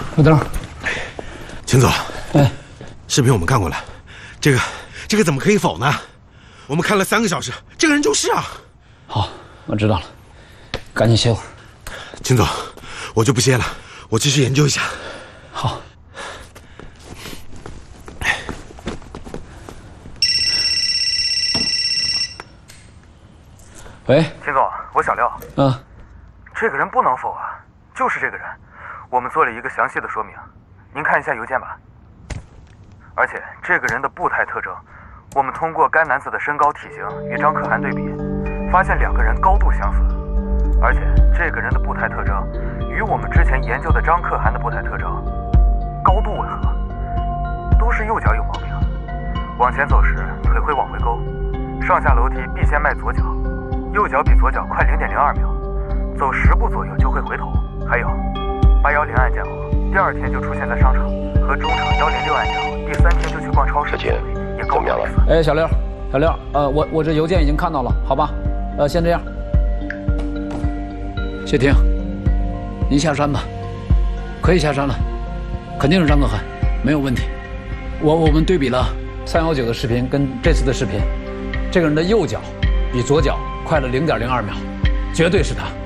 老邓， 秦总， 哎， 视频我们看过了，这个怎么可以否呢？我们看了3个小时，这个人就是啊。 好，我知道了，赶紧歇会儿。 秦总，我就不歇了，我继续研究一下。 好。喂， 秦总，我小廖。这个人不能否啊，就是这个人。我们做了一个详细的说明，您看一下邮件吧。而且这个人的步态特征，我们通过该男子的身高体型与张可汗对比，发现2个人高度相似。而且这个人的步态特征与我们之前研究的张可汗的步态特征高度吻合，都是右脚有毛病。往前走时腿会往回勾，上下楼梯必先迈左脚，右脚比左脚快0.02秒，走10步左右就会回头。还有810案件后，第2天就出现在商场，和中场106案件后，第3天就去逛超市，也高度类似。 哎，小廖，我这邮件已经看到了，好吧？先这样。谢霆，您下山吧，可以下山了，肯定是张可汗，没有问题。我们对比了319的视频跟这次的视频，这个人的右脚比左脚快了0.02秒，绝对是他。